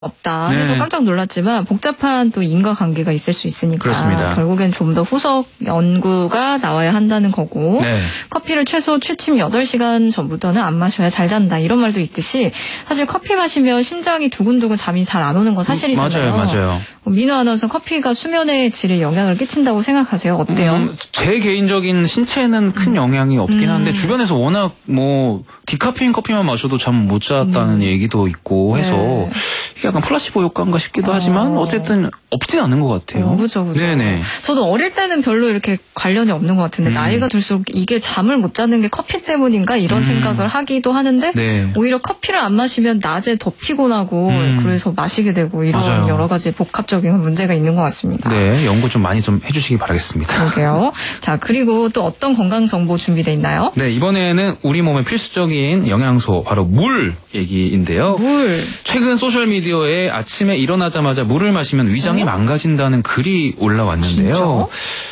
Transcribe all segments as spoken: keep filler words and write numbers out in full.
없다 네. 해서 깜짝 놀랐지만 복잡한 또 인과관계가 있을 수 있으니까 그렇습니다. 결국엔 좀 더 후속 연구가 나와야 한다는 거고 네. 커피를 최소 취침 여덟 시간 전부터는 안 마셔야 잘 잔다 이런 말도 있듯이 사실 커피 마시면 심장이 두근두근 잠이 잘 안 오는 건 사실이잖아요. 맞아요. 맞아요. 민호 아나운서 커피가 수면의 질에 영향을 끼친다고 생각하세요? 어때요? 음, 제 개인적인 신체에는 큰 영향이 없긴 음. 한데 주변에서 워낙 뭐 디카페인 커피만 마셔도 잠 못 잤다는 음. 얘기도 있고 해서 네. 이게 약간 플라시보 효과인가 싶기도 어. 하지만 어쨌든 없진 않은 것 같아요. 어, 그죠, 그죠. 네네. 저도 어릴 때는 별로 이렇게 관련이 없는 것 같은데 음. 나이가 들수록 이게 잠을 못 자는 게 커피 때문인가 이런 음. 생각을 하기도 하는데 네. 오히려 커피를 안 마시면 낮에 더 피곤하고 음. 그래서 마시게 되고 이런 맞아요. 여러 가지 복합적인 문제가 있는 것 같습니다. 네, 연구 좀 많이 좀 해주시기 바라겠습니다. 그러게요. 자, 그리고 또 어떤 건강 정보 준비돼 있나요? 네, 이번에는 우리 몸의 필수적인 영양소 바로 물 얘기인데요. 물. 최근 소셜미디어에 아침에 일어나자마자 물을 마시면 위장이 어? 망가진다는 글이 올라왔는데요. 진짜?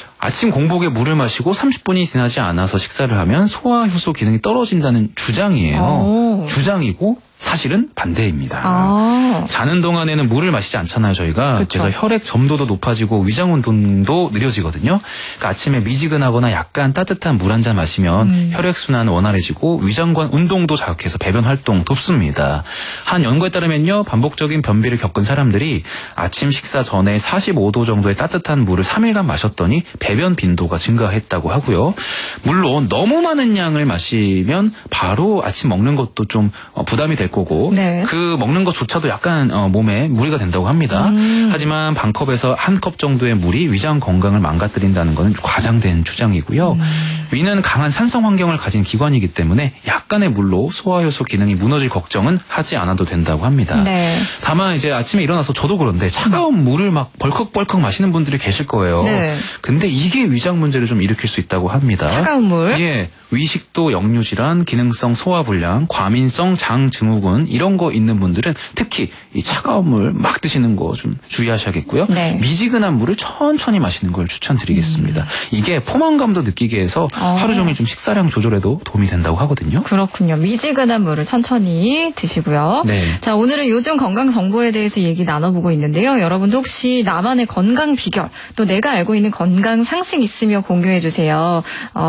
아침 공복에 물을 마시고 삼십 분이 지나지 않아서 식사를 하면 소화 효소 기능이 떨어진다는 주장이에요. 오. 주장이고 사실은 반대입니다. 아. 자는 동안에는 물을 마시지 않잖아요, 저희가. 그쵸. 그래서 혈액 점도도 높아지고 위장 운동도 느려지거든요. 그러니까 아침에 미지근하거나 약간 따뜻한 물 한 잔 마시면 음. 혈액 순환 원활해지고 위장관 운동도 자극해서 배변 활동 돕습니다. 한 연구에 따르면요, 반복적인 변비를 겪은 사람들이 아침 식사 전에 사십오 도 정도의 따뜻한 물을 삼 일간 마셨더니 배변 빈도가 증가했다고 하고요. 물론 너무 많은 양을 마시면 바로 아침 먹는 것도 좀 부담이 될 거고 네. 그 먹는 것조차도 약간 어, 몸에 무리가 된다고 합니다. 음. 하지만 반 컵에서 한 컵 정도의 물이 위장 건강을 망가뜨린다는 것은 과장된 주장이고요. 음. 위는 강한 산성 환경을 가진 기관이기 때문에 약간의 물로 소화효소 기능이 무너질 걱정은 하지 않아도 된다고 합니다. 네. 다만 이제 아침에 일어나서 저도 그런데 차가운 물을 막 벌컥벌컥 마시는 분들이 계실 거예요. 네. 근데 이게 위장 문제를 좀 일으킬 수 있다고 합니다. 차가운 물. 예, 위식도 역류 질환, 기능성 소화 불량, 과민성 장 증후군 이런 거 있는 분들은 특히 이 차가운 물 막 드시는 거 좀 주의하셔야겠고요. 네. 미지근한 물을 천천히 마시는 걸 추천드리겠습니다. 음. 이게 포만감도 느끼게 해서 어. 하루 종일 좀 식사량 조절에도 도움이 된다고 하거든요. 그렇군요. 미지근한 물을 천천히 드시고요. 네. 자, 오늘은 요즘 건강 정보에 대해서 얘기 나눠보고 있는데요. 여러분도 혹시 나만의 건강 비결, 또 내가 알고 있는 건강 상식 있으며 공유해 주세요.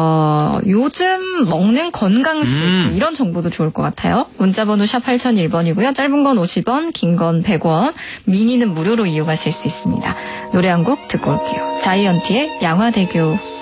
어, 요즘 먹는 건강식 음. 이런 정보도 좋을 것 같아요. 문자번호 샵 팔공공일 번이고요. 짧은 건 오십 원, 긴 건 백 원, 미니는 무료로 이용하실 수 있습니다. 노래 한 곡 듣고 올게요. 자이언티의 양화대교.